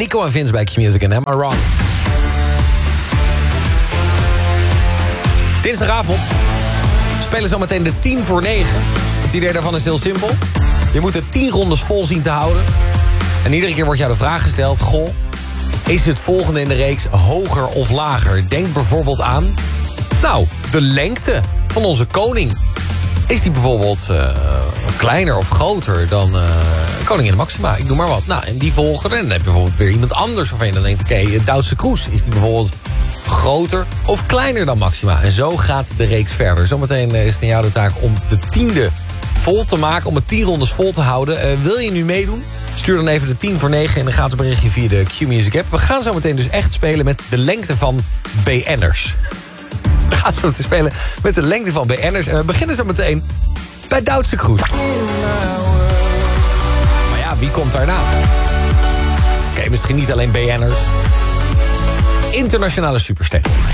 Nico en Vince bij Q-Music en Am I Wrong. Dinsdagavond spelen zometeen de 10 voor 9. Het idee daarvan is heel simpel. Je moet de 10 rondes vol zien te houden. En iedere keer wordt jou de vraag gesteld... Goh, is het volgende in de reeks hoger of lager? Denk bijvoorbeeld aan... Nou, de lengte van onze koning. Is die bijvoorbeeld kleiner of groter dan koningin Maxima? Ik noem maar wat. Nou, in die volgorde. En dan heb je bijvoorbeeld weer iemand anders waarvan je dan denkt... Oké, Duitse Kroes. Is die bijvoorbeeld groter of kleiner dan Maxima? En zo gaat de reeks verder. Zometeen is het aan jou de taak om de 10e vol te maken. Om het 10 rondes vol te houden. Wil je nu meedoen? Stuur dan even de 10 voor 9 en dan gaat het berichtje via de Q-Music app. We gaan zo meteen dus echt spelen met de lengte van BN'ers. We gaan zo meteen spelen met de lengte van BN'ers. En we beginnen zo meteen bij Duitse Kroes. Maar ja, wie komt daarna? Oké, misschien niet alleen BN'ers. Internationale supersterren.